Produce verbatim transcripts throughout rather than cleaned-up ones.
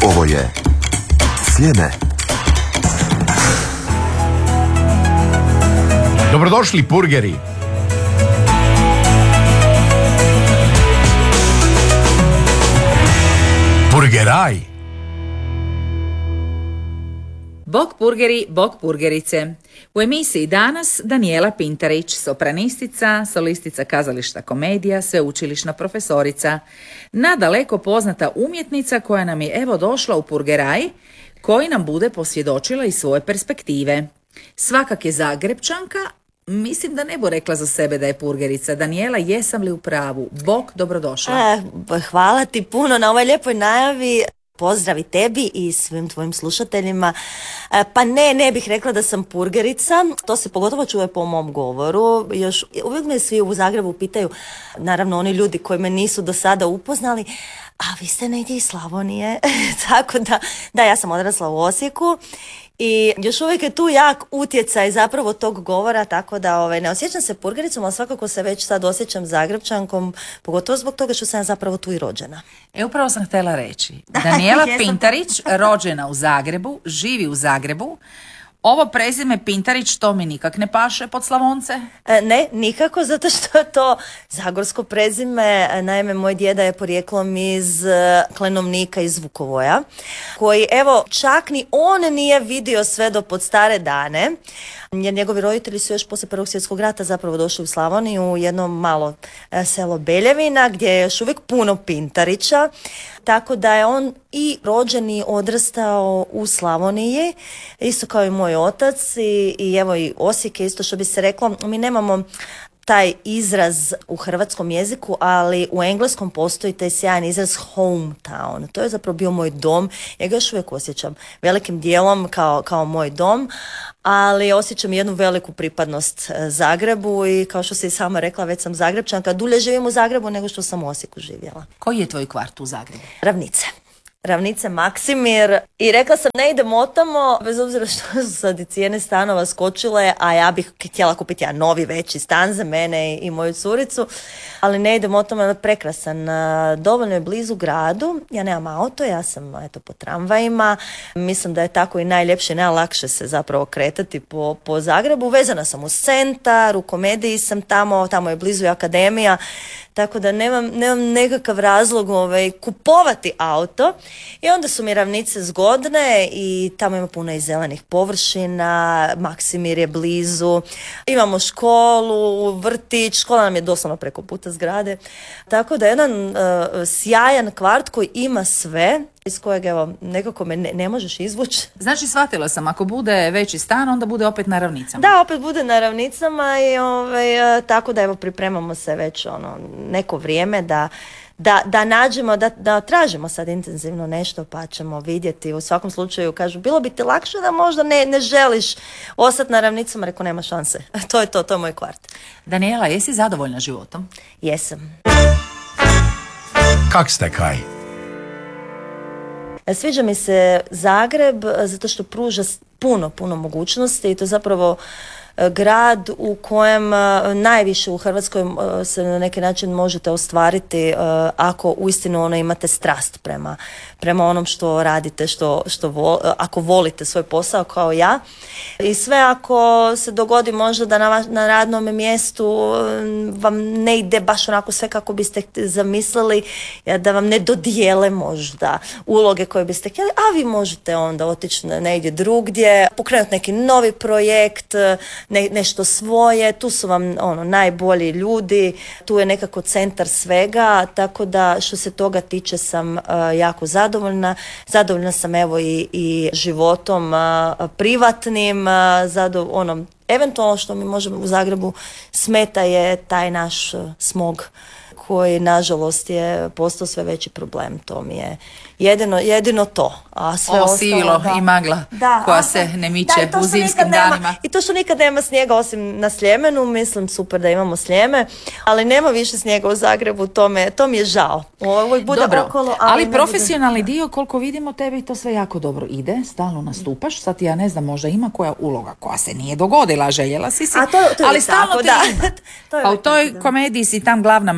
Ovo je Sljeme. Dobrodošli purgeri. Purgeraj. Bog purgeri, bog purgerice. U emisiji danas Danijela Pintarić, sopranistica, solistica kazališta Komedija, sveučilišna profesorica, nadaleko poznata umjetnica koja nam je evo došla u Purgeraj, koji nam bude posvjedočila iz svoje perspektive. Svakak je Zagrepčanka, mislim da ne bu rekla za sebe da je purgerica. Danijela, jesam li u pravu? Bog, dobrodošla. E, hvala ti puno na ovoj lijepoj najavi. Pozdrav i tebi i svim tvojim slušateljima. E, pa ne, ne bih rekla da sam purgerica. To se pogotovo čuje po mom govoru. Još uvijek me svi u Zagrebu pitaju, naravno oni ljudi koji me nisu do sada upoznali, a vi ste negdje iz Slavonije. Tako da, da, ja sam odrasla u Osijeku. I još uvijek je tu jak utjecaj zapravo tog govora, tako da ovaj, ne osjećam se purgericom, ali svakako se već sad osjećam Zagrepčankom, pogotovo zbog toga što sam ja zapravo tu i rođena. E, upravo sam htjela reći. Danijela Pintarić, rođena u Zagrebu, živi u Zagrebu. Ovo prezime Pintarić, to mi nikak ne paše pod Slavonce? E, ne, nikako, zato što je to zagorsko prezime. Naime, moj djeda je porijeklom iz Klenovnika, iz Vukovoja, koji, evo, čak ni on nije vidio sve do pod stare dane, jer njegovi roditelji su još poslije Prvog svjetskog rata zapravo došli u Slavoniju, u jedno malo selo Beljevina, gdje je još uvijek puno Pintarića, tako da je on i rođen i odrastao u Slavoniji, isto kao i moj otac i, i evo i Osijek je isto, što bi se reklo, mi nemamo taj izraz u hrvatskom jeziku, ali u engleskom postoji taj sjajan izraz hometown. To je zapravo bio moj dom. Ja ga još uvijek osjećam velikim dijelom kao, kao moj dom, ali osjećam jednu veliku pripadnost Zagrebu i kao što si i sama rekla, već sam Zagrepčanka. Dulje živim u Zagrebu nego što sam u Osijeku živjela. Koji je tvoj kvart u Zagrebu? Ravnice. Ravnice Maksimir i rekla sam ne idem otamo, bez obzira što su sad i cijene stanova skočile, a ja bih htjela kupiti jedan novi veći stan za mene i moju curicu, ali ne idem otamo, je prekrasan, dovoljno je blizu gradu, ja nemam auto, ja sam eto po tramvajima, mislim da je tako i najljepše, najlakše se zapravo kretati po, po Zagrebu, vezana sam u centar, u Komediji sam tamo, tamo je blizu i akademija, tako da nemam, nemam nekakav razlog ovaj, kupovati auto. I onda su mi Ravnice zgodne i tamo ima puno i zelenih površina, Maksimir je blizu, imamo školu, vrtić, škola nam je doslovno preko puta zgrade. Tako da je jedan uh, sjajan kvart koji ima sve, iz kojeg evo, nekako me ne, ne možeš izvući. Znači, shvatila sam, ako bude veći stan, onda bude opet na Ravnicama. Da, opet bude na Ravnicama i ovaj, uh, tako da evo pripremamo se već ono, neko vrijeme da Da, da nađemo, da, da tražimo sad intenzivno nešto pa ćemo vidjeti. U svakom slučaju kažu, bilo bi ti lakše da možda ne, ne želiš ostati na Ravnicama, reko nema šanse. To je to, to je moj kvart. Daniela, jesi zadovoljna životom? Jesam. Kak ste kaj? Sviđa mi se Zagreb zato što pruža puno, puno mogućnosti i to zapravo grad u kojem najviše u Hrvatskoj se na neki način možete ostvariti ako uistinu ono imate strast prema, prema onom što radite, što, što vo, ako volite svoj posao kao ja. I sve ako se dogodi možda da na, na radnom mjestu vam ne ide baš onako sve kako biste zamislili, da vam ne dodijele možda uloge koje biste htjeli, a vi možete onda otići negdje drugdje, pokrenuti neki novi projekt, Ne, nešto svoje, tu su vam ono najbolji ljudi, tu je nekako centar svega, tako da što se toga tiče sam uh, jako zadovoljna. Zadovoljna sam evo i, i životom uh, privatnim, uh, zadov, onom, eventualno što mi možemo u Zagrebu smeta je taj naš uh, smog koji nažalost je postao sve veći problem. To mi je jedino, jedino to. A sve o silo da. I magla da, koja a, se ne miče da, u zimskim danima. Nema, I to što nikad nema snijega osim na Sljemenu, mislim super da imamo Sljeme, ali nema više snijega u Zagrebu, to, me, to mi je žao. Ovo bude dobro, okolo, ali, ali profesionalni bude... dio, koliko vidimo, tebi to sve jako dobro ide, stalno nastupaš, sad ja ne znam, možda ima koja uloga koja se nije dogodila, željela si si, a to, to ali je stalno tako, ti da. ima. to je A u toj tako, komediji si tam glavna mačka,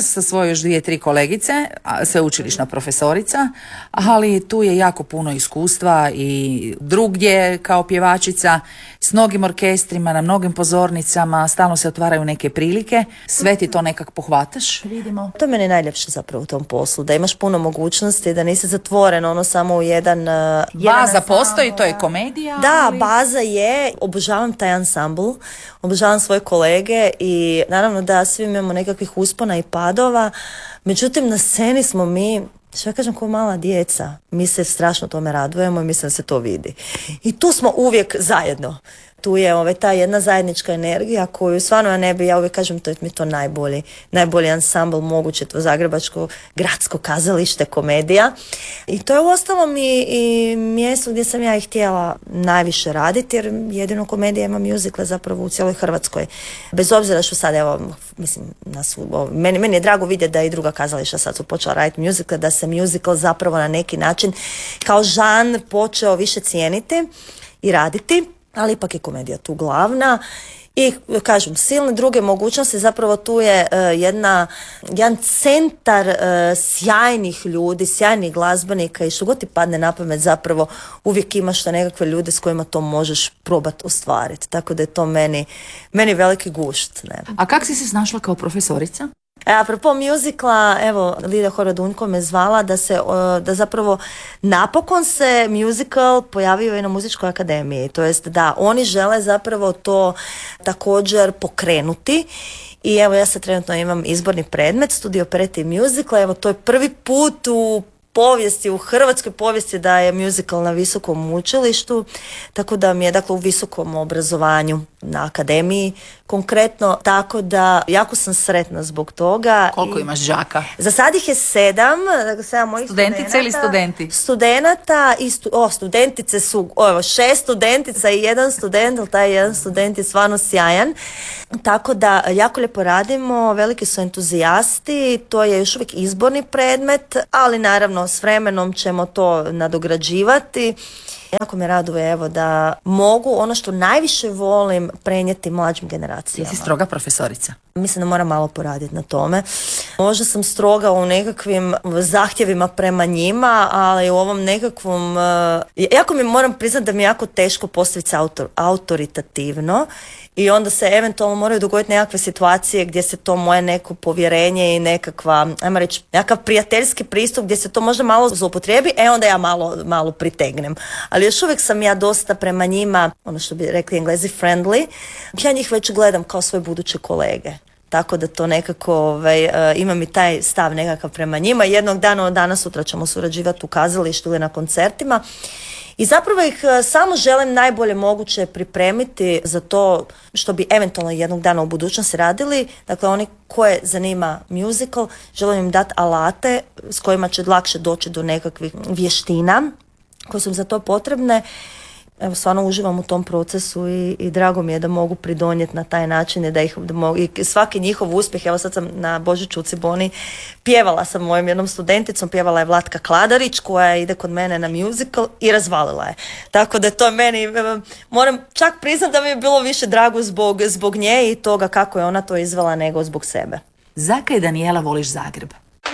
sa svoje još dvije, tri kolegice, a, sveučilišna profesorica, ali tu je jako puno iskustva i drugdje kao pjevačica, s mnogim orkestrima, na mnogim pozornicama, stalno se otvaraju neke prilike, sve ti to nekak pohvataš, vidimo. To je meni najljepše zapravo u tom poslu, da imaš puno mogućnosti, da nisi zatvoren ono samo u jedan... Uh, Baza postoji, to je komedija. Da, ali... baza je, obožavam taj ansambl, obožavam svoje kolege i naravno da svi imamo nekakvih uspona i padova, međutim na sceni smo mi, što ja kažem, kao mala djeca, mi se strašno tome radujemo i mislim da se to vidi. I tu smo uvijek zajedno. Tu je ove, ta jedna zajednička energija koju stvarno ja ne bi, ja uvijek kažem, to je mi to najbolji, najbolji ansambl moguće, to zagrebačko gradsko kazalište, komedija. I to je uostalom i, i mjesto gdje sam ja i htjela najviše raditi, jer jedino komedija ima muzikle zapravo u cijeloj Hrvatskoj. Bez obzira što sad, evo, mislim, nas, o, meni, meni je drago vidjeti da i druga kazališta sad su počela raditi muzikle, da se muzikl zapravo na neki način kao žanr počeo više cijeniti i raditi. Ali ipak je komedija tu glavna i kažem, silne druge mogućnosti, zapravo tu je uh, jedna, jedan centar uh, sjajnih ljudi, sjajnih glazbenika i što god ti padne na pamet zapravo uvijek imaš da nekakve ljude s kojima to možeš probati ostvariti, tako da je to meni, meni veliki gušt. Ne? A kak si se snašla kao profesorica? E, apropo muzikla, evo, Lidija Horvath me zvala da se, da zapravo napokon se muzikal pojavio i na Muzičkoj akademiji, to jest da oni žele zapravo to također pokrenuti. I evo, ja sad trenutno imam izborni predmet, studij operete i muzikla, evo, to je prvi put u povijesti, u hrvatskoj povijesti da je muzikal na visokom učilištu, tako da mi je, dakle, u visokom obrazovanju na akademiji konkretno, tako da jako sam sretna zbog toga. Koliko imaš đaka? Za sad ih je sedam, dakle, sedam mojih studentice ili studenti? Studenata i stu, o, studentice su, o, evo, šest studentica i jedan student, ali taj jedan student je stvarno sjajan. Tako da jako lijepo radimo, veliki su entuzijasti, to je još uvijek izborni predmet, ali naravno s vremenom ćemo to nadograđivati. Jako me raduje, evo, da mogu ono što najviše volim prenijeti mlađim generacijama. Jesi stroga profesorica? Mislim da moram malo poraditi na tome. Možda sam stroga u nekakvim zahtjevima prema njima, ali u ovom nekakvom... Uh, jako mi moram priznati da mi je jako teško postaviti se autor, autoritativno i onda se eventualno moraju dogoditi nekakve situacije gdje se to moje neko povjerenje i nekakva, ajmo reći, nekakav prijateljski pristup gdje se to možda malo zloupotrijebi, e onda ja malo, malo pritegnem. Ali još uvijek sam ja dosta prema njima, ono što bi rekli Englezi, friendly. Ja njih već gledam kao svoje buduće kolege. Tako da to nekako, ovaj, uh, imam i taj stav nekakav prema njima. Jednog dana od danas sutra ćemo surađivati u kazalištu ili na koncertima. I zapravo ih uh, samo želim najbolje moguće pripremiti za to što bi eventualno jednog dana u budućnosti radili. Dakle, oni koje zanima musical, želim im dati alate s kojima će lakše doći do nekakvih vještina koje su im za to potrebne. Evo, stvarno uživam u tom procesu i, i drago mi je da mogu pridonijeti na taj način i da ih da mogu, i svaki njihov uspjeh. Evo, sad sam na Božiću u Ciboni pjevala sam mojom jednom studenticom, pjevala je Vlatka Kladarić koja ide kod mene na musical i razvalila je. Tako da to meni, moram čak priznati da mi je bilo više drago zbog, zbog nje i toga kako je ona to izvela nego zbog sebe. Zakaj, Danijela, voliš Zagreb?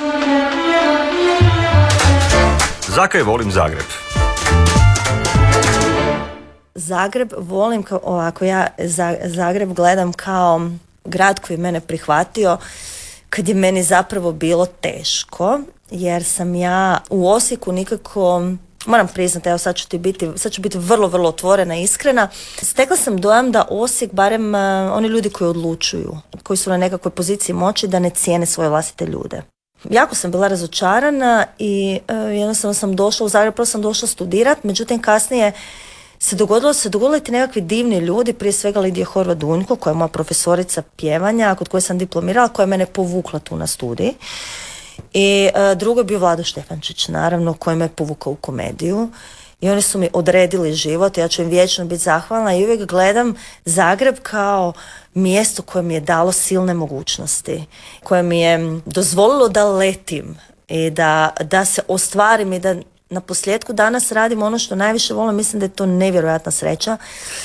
Zakaj volim Zagreb? Zagreb volim kao ovako, ja Zagreb gledam kao grad koji mene prihvatio kad je meni zapravo bilo teško, jer sam ja u Osijeku nikako, moram priznati, evo sad ću ti biti, sad ću biti vrlo, vrlo otvorena i iskrena, stekla sam dojam da Osijek, barem uh, oni ljudi koji odlučuju, koji su na nekakvoj poziciji moći, da ne cijene svoje vlastite ljude. Jako sam bila razočarana i uh, jednostavno sam došla u Zagreb, prvo sam došla studirati, međutim kasnije se dogodilo se dogodili ti nekakvi divni ljudi, prije svega Lidija Horvath koja je moja profesorica pjevanja, kod koje sam diplomirala, koja je mene povukla tu na studij. I uh, drugo je bio Vlado Štefančić, naravno, koji me povukao u komediju. I oni su mi odredili život, ja ću im vječno biti zahvalna i uvijek gledam Zagreb kao mjesto koje mi je dalo silne mogućnosti, koje mi je dozvolilo da letim i da, da se ostvarim i da na posljedku danas radim ono što najviše volim. Mislim da je to nevjerojatna sreća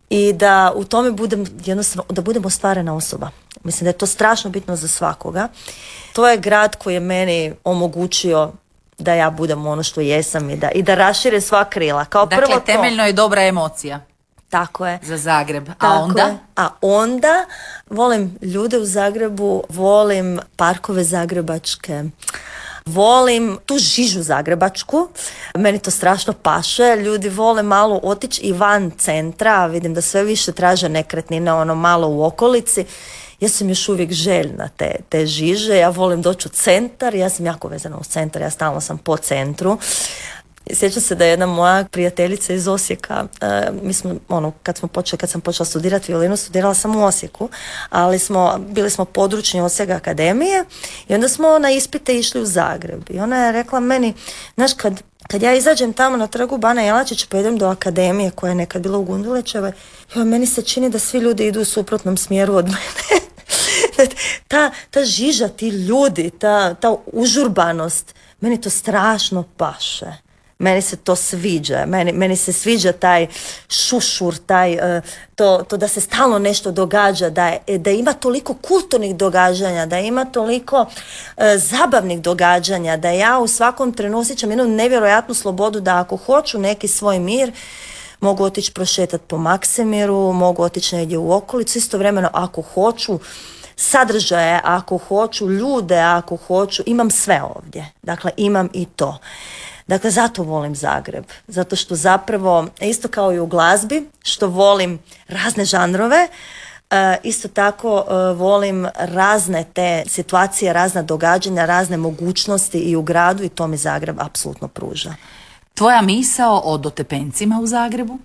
i da u tome budem jednostavno, da budem ostvarena osoba. Mislim da je to strašno bitno za svakoga. To je grad koji je meni omogućio da ja budem ono što jesam i da, i da rašire sva krila. Kao dakle, prvo temeljno je dobra emocija. Tako je. Za Zagreb. A Tako onda? Je. A onda volim ljude u Zagrebu, volim parkove zagrebačke, volim tu žižu zagrebačku, meni to strašno paše, ljudi vole malo otići i van centra, vidim da sve više traže nekretnine ono malo u okolici. Ja sam još uvijek željna te, te žiže, ja volim doći u centar, ja sam jako vezana u centar, ja stalno sam po centru. Sjećam se da je jedna moja prijateljica iz Osijeka, uh, mi smo, ono, kad smo počeli, kad sam počela studirati violinu, studirala sam u Osijeku, ali smo, bili smo područni Osijek akademije i onda smo na ispite išli u Zagreb. I ona je rekla meni, znaš, kad, kad ja izađem tamo na trgu Bana Jelačić, pa idem do akademije koja je nekad bila u Gundulićevoj, joj, meni se čini da svi ljudi idu u suprotnom smjeru od mene. ta, ta žiža, ti ljudi, ta, ta užurbanost, meni to strašno paše. Meni se to sviđa, meni, meni se sviđa taj šušur, taj, uh, to, to da se stalno nešto događa, da, je, da ima toliko kulturnih događanja, da ima toliko uh, zabavnih događanja, da ja u svakom trenu osjećam jednu nevjerojatnu slobodu da ako hoću neki svoj mir, mogu otići prošetati po Maksimiru, mogu otići negdje u okolicu, istovremeno ako hoću sadržaje, ako hoću ljude, ako hoću, imam sve ovdje, dakle imam i to. Dakle, zato volim Zagreb. Zato što zapravo, isto kao i u glazbi, što volim razne žanrove, isto tako volim razne te situacije, razna događanja, razne mogućnosti i u gradu i to mi Zagreb apsolutno pruža. Tvoja misao o dotepencima u Zagrebu?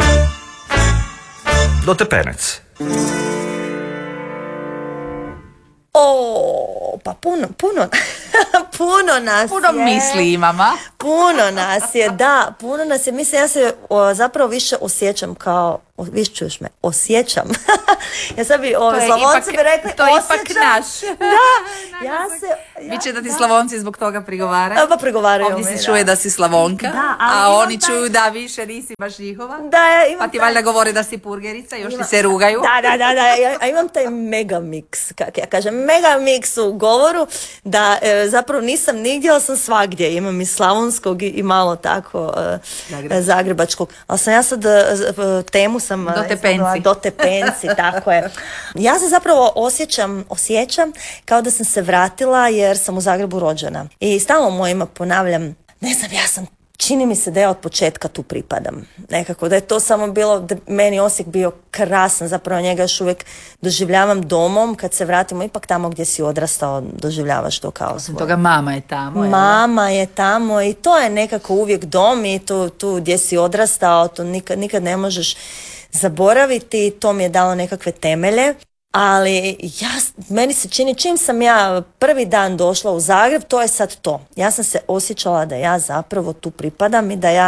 Dotepenec. O, pa puno, puno, puno nas puno je. Puno misli imam, a? Puno nas je, da, puno nas je. Mislim, ja se o, zapravo više osjećam kao, o, više čuješ me, osjećam. ja sad bi, ove, Slavonci bi rekli, to je osjećam. ipak naš. Da, ja se... Ja, Biće da ti da. Slavonci zbog toga prigovaraju. Pa prigovaraju Ovdje mi, se čuje da. da si Slavonka, Da, ali a imam oni taj- čuju da više nisi baš njihova. Da, ja imam Pa ti taj- valjda govore da si purgerica, još Ima- ti se rugaju. Da, da, da, da. Ja, ja imam taj mega mix, kak ja kažem, mega mix u govoru, da e, zapravo nisam nigdje, ali sam svagdje. Imam i slavonskog i, i malo tako e, Zagreb. zagrebačkog. Ali sam ja sad, e, temu sam... e, Dotepenci. izbrala, Dotepenci, tako je. Ja se zapravo osjećam, osjećam kao da sam se vratila jer sam u Zagrebu rođena. I stalno mojima ponavljam, ne znam, ja sam, čini mi se da ja od početka tu pripadam. Nekako da je to samo bilo, da meni Osijek bio krasan, zapravo njega još uvijek doživljavam domom, kad se vratimo ipak tamo gdje si odrastao, doživljavaš to kao Osim svoje. toga mama je tamo. jel da? Mama je tamo i to je nekako uvijek dom i tu, tu gdje si odrastao, to nikad, nikad ne možeš zaboraviti, to mi je dalo nekakve temelje. Ali ja, meni se čini, čim sam ja prvi dan došla u Zagreb, to je sad to. Ja sam se osjećala da ja zapravo tu pripadam i da ja,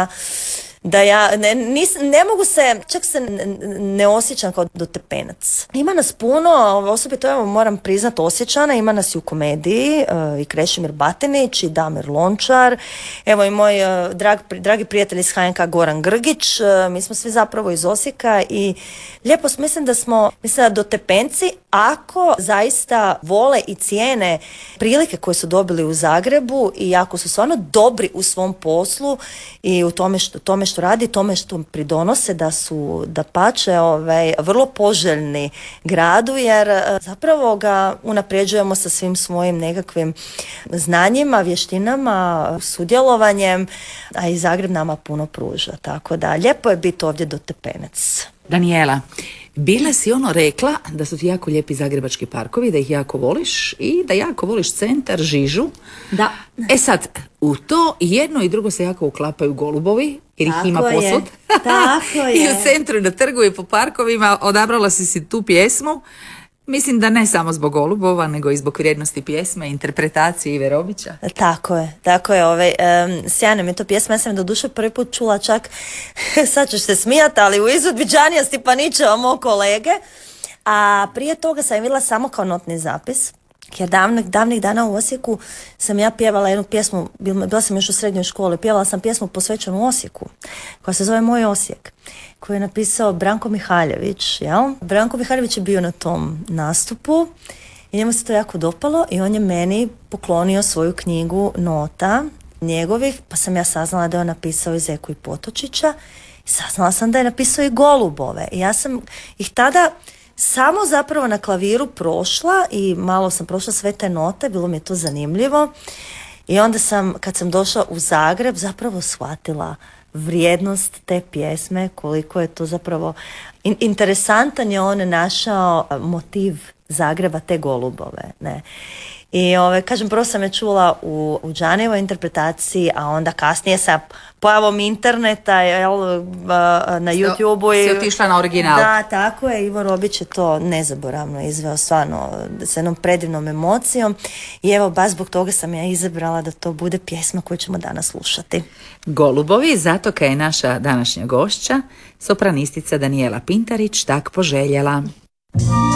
da ja ne, nis, ne mogu se, čak se ne, ne osjećam kao dotepenac. Ima nas puno, osobito evo moram priznat Osječana, ima nas i u komediji, uh, i Krešimir Batinić i Damir Lončar, evo i moj uh, drag, dragi prijatelj iz H N K Goran Grgić, uh, mi smo svi zapravo iz Osijeka i lijepo mislim da smo, mislim da dotepenci, ako zaista vole i cijene prilike koje su dobili u Zagrebu i ako su stvarno dobri u svom poslu i u tome što, tome što radi, tome što pridonose, da su dapače ovaj, vrlo poželjni gradu, jer eh, zapravo ga unapređujemo sa svim svojim nekakvim znanjima, vještinama, sudjelovanjem, a i Zagreb nama puno pruža. Tako da lijepo je biti ovdje dotepenac. Danijela, bila si ono rekla da su ti jako lijepi zagrebački parkovi, da ih jako voliš i da jako voliš centar, žižu. Da. E sad, u to jedno i drugo se jako uklapaju golubovi, jer ih Tako ima je. posud. Tako I je. u centru, i na trgu i po parkovima odabrala si si tu pjesmu. Mislim da ne samo zbog golubova, nego i zbog vrijednosti pjesme, interpretacije Ive Robića. Tako je, tako je. Ovaj, um, sjajna mi je to pjesma, ja sam je do duše prvi put čula čak, sad ćeš se smijati, ali u izvedbi Džanija Stipanićeva, mog kolege. A prije toga sam je vidjela samo kao notni zapis. Jer davnih, davnih dana u Osijeku sam ja pjevala jednu pjesmu, bila sam još u srednjoj školi, pjevala sam pjesmu posvećenu Osijeku, koja se zove Moj Osijek, koju je napisao Branko Mihaljević, jel? Branko Mihaljević je bio na tom nastupu i njemu se to jako dopalo i on je meni poklonio svoju knjigu nota njegovih, pa sam ja saznala da je on napisao i Zeku i Potočića i saznala sam da je napisao i Golubove. I ja sam ih tada samo zapravo na klaviru prošla i malo sam prošla sve te note, bilo mi je to zanimljivo i onda sam, kad sam došla u Zagreb, zapravo shvatila vrijednost te pjesme, koliko je to zapravo in- interesantan je on našao motiv Zagreba, te Golubove, ne. I ove, kažem, prvo sam je čula u, u Džanijevoj interpretaciji, a onda kasnije sa pojavom interneta, jel, na YouTube-u. Si otišla na original. Da, tako je. Ivo Robić je to nezaboravno izveo, stvarno, s jednom predivnom emocijom. I evo, baš zbog toga sam ja izabrala da to bude pjesma koju ćemo danas slušati. Golubovi, Zatoka je naša današnja gošća, sopranistica Danijela Pintarić, tak poželjela.